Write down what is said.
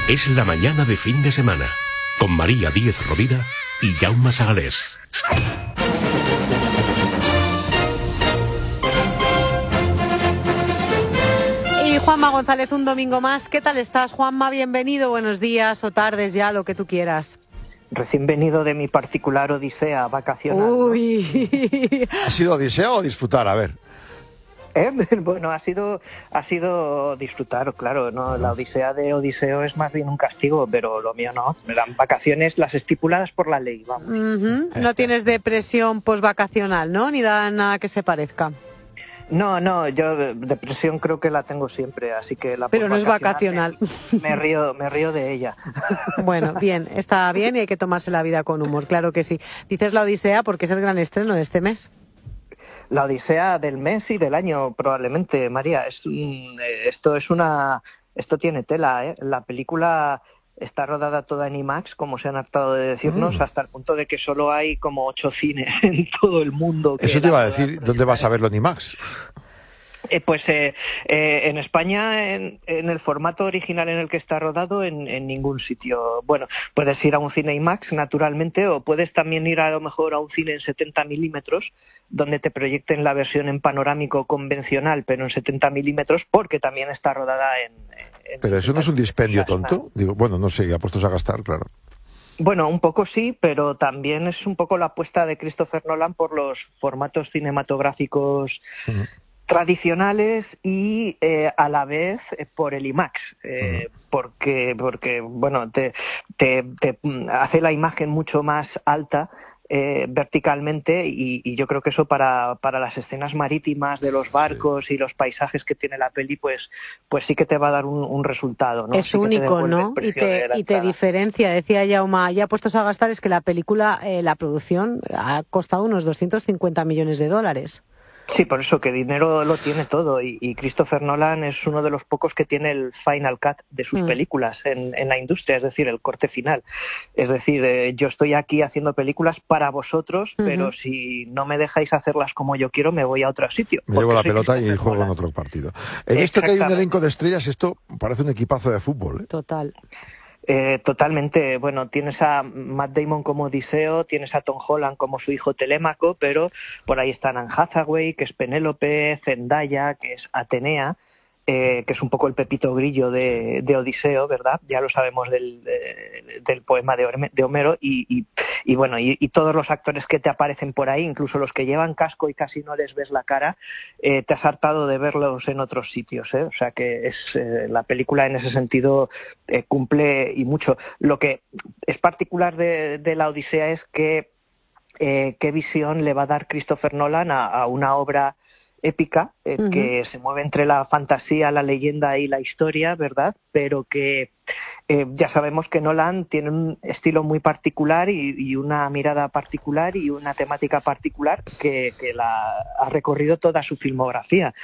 Es la mañana de fin de semana, con María Díez Rovira y Jaume Sagalés. Y Juanma González, un domingo más. ¿Qué tal estás, Juanma? Bienvenido, buenos días o tardes ya, lo que tú quieras. Recién venido de mi particular odisea vacacional. Uy. ¿Ha sido odisea o disfrutar? A ver. Bueno, ha sido disfrutar, claro, ¿no? La odisea de Odiseo es más bien un castigo, pero lo mío no. Me dan vacaciones las estipuladas por la ley, vamos. No tienes depresión posvacacional, ¿no? Ni nada que se parezca. No, yo depresión creo que la tengo siempre, así que la pero no es vacacional. Me río de ella. Bueno, bien, está bien y hay que tomarse la vida con humor, claro que sí. Dices la odisea porque es el gran estreno de este mes. La odisea del mes y del año, probablemente, María. Esto tiene tela, ¿eh? La película está rodada toda en IMAX, como se han hartado de decirnos, hasta el punto de que solo hay como 8 cines en todo el mundo. Eso te iba a decir, ¿dónde vas a verlo en IMAX? En España, en el formato original en el que está rodado, en ningún sitio. Bueno, puedes ir a un cine IMAX, naturalmente, o puedes también ir a lo mejor a un cine en 70 milímetros, donde te proyecten la versión en panorámico convencional, pero en 70 milímetros, porque también está rodada en pero eso no es un dispendio tonto. Digo, bueno, no sé, apuestos a gastar, claro. Bueno, un poco sí, pero también es un poco la apuesta de Christopher Nolan por los formatos cinematográficos tradicionales y a la vez por el IMAX, porque bueno, te hace la imagen mucho más alta verticalmente y yo creo que eso para las escenas marítimas de los barcos y los paisajes que tiene la peli, pues sí que te va a dar un resultado, ¿no? Es sí único, ¿no? Y te diferencia. Decía Jaume, ya puestos a gastar, es que la película, la producción ha costado unos 250 millones de dólares. Sí, por eso que dinero lo tiene todo y Christopher Nolan es uno de los pocos que tiene el final cut de sus películas en la industria, es decir, el corte final. Es decir, yo estoy aquí haciendo películas para vosotros, pero si no me dejáis hacerlas como yo quiero, me voy a otro sitio. Me llevo la pelota y juego en otro partido. He visto que hay un elenco de estrellas, esto parece un equipazo de fútbol, ¿eh? Total. Totalmente. Bueno, tienes a Matt Damon como Odiseo, tienes a Tom Holland como su hijo Telémaco, pero por ahí están Anne Hathaway, que es Penélope, Zendaya, que es Atenea, que es un poco el Pepito Grillo de Odiseo, ¿verdad? Ya lo sabemos del poema de Homero y bueno, y todos los actores que te aparecen por ahí, incluso los que llevan casco y casi no les ves la cara, te has hartado de verlos en otros sitios, ¿eh? O sea que la película en ese sentido cumple y mucho. Lo que es particular de la Odisea es que qué visión le va a dar Christopher Nolan a una obra épica, que se mueve entre la fantasía, la leyenda y la historia, ¿verdad? Pero que ya sabemos que Nolan tiene un estilo muy particular y una mirada particular y una temática particular que la ha recorrido toda su filmografía.